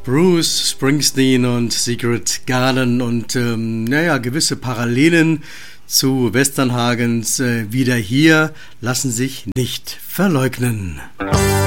Bruce Springsteen und Secret Garden und gewisse Parallelen zu Westernhagens Wieder hier lassen sich nicht verleugnen.